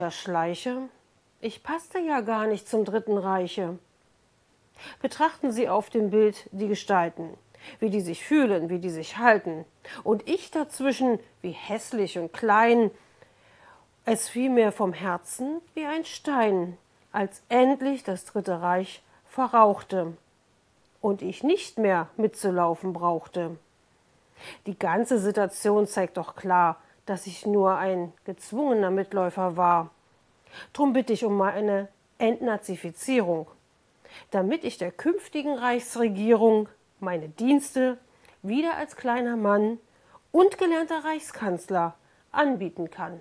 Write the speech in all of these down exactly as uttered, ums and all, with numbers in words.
Schleiche. Ich passte ja gar nicht zum Dritten Reiche. Betrachten Sie auf dem Bild die Gestalten, wie die sich fühlen, wie die sich halten. Und ich dazwischen, wie hässlich und klein. Es fiel mir vom Herzen wie ein Stein, als endlich das Dritte Reich verrauchte und ich nicht mehr mitzulaufen brauchte. Die ganze Situation zeigt doch klar, dass ich nur ein gezwungener Mitläufer war. Drum bitte ich um eine Entnazifizierung, damit ich der künftigen Reichsregierung meine Dienste wieder als kleiner Mann und gelernter Reichskanzler anbieten kann.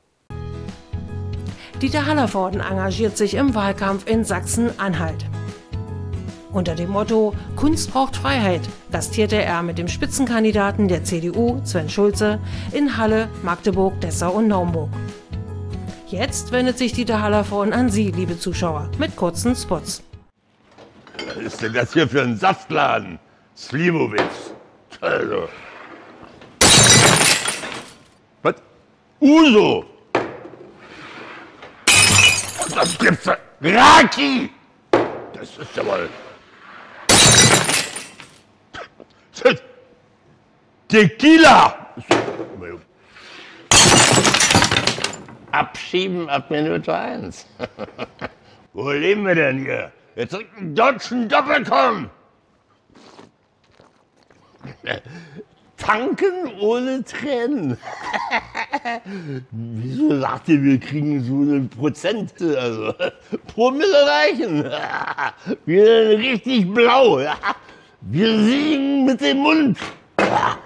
Dieter Hallervorden engagiert sich im Wahlkampf in Sachsen-Anhalt. Unter dem Motto Kunst braucht Freiheit gastierte er mit dem Spitzenkandidaten der C D U, Sven Schulze, in Halle, Magdeburg, Dessau und Naumburg. Jetzt wendet sich Dieter Hallervorden an Sie, liebe Zuschauer, mit kurzen Spots. Was ist denn das hier für ein Saftladen? Slivovitz. Also. Was? Uso! Das gibt's da. Raki! Das ist ja wohl. Tequila! Abschieben ab Minute eins. Wo leben wir denn hier? Wir trinken einen deutschen Doppelkorn. Tanken ohne Tränen. Wieso sagt ihr, wir kriegen so eine Prozent, also Promille reichen. Wir sind richtig blau. Wir singen mit dem Mund.